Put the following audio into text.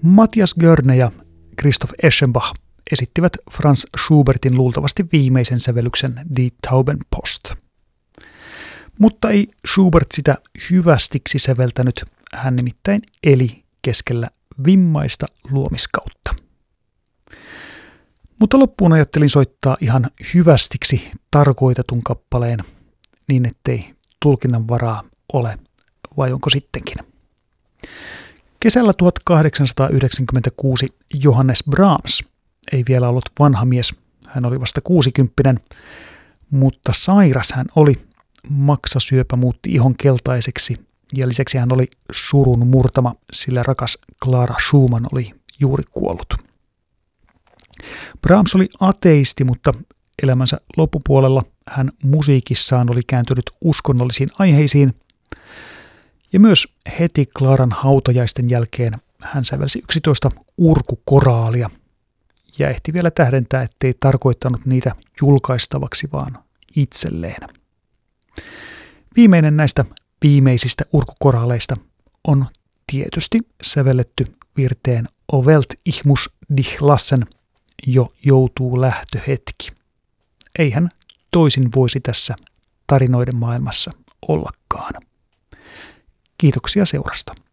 Matthias Görne ja Christoph Eschenbach esittivät Franz Schubertin luultavasti viimeisen sävellyksen Die Taubenpost. Mutta ei Schubert sitä hyvästiksi säveltänyt, hän nimittäin eli keskellä vimmaista luomiskautta. Mutta loppuun ajattelin soittaa ihan hyvästiksi tarkoitetun kappaleen, niin ettei tulkinnan varaa ole, vai onko sittenkin. Kesällä 1896 Johannes Brahms ei vielä ollut vanha mies, hän oli vasta 60, mutta sairas hän oli. Maksasyöpä muutti ihon keltaiseksi ja lisäksi hän oli surun murtama, sillä rakas Clara Schumann oli juuri kuollut. Brahms oli ateisti, mutta elämänsä loppupuolella hän musiikissaan oli kääntynyt uskonnollisiin aiheisiin. Ja myös heti Claran hautajaisten jälkeen hän sävelsi 11 urkukoraalia ja ehti vielä tähdentää, ettei tarkoittanut niitä julkaistavaksi vaan itselleen. Viimeinen näistä viimeisistä urkukoraaleista on tietysti sävelletty virteen O Welt, ich muss dich lassen, jo joutuu lähtöhetki. Eihän toisin voisi tässä tarinoiden maailmassa ollakaan. Kiitoksia seurasta.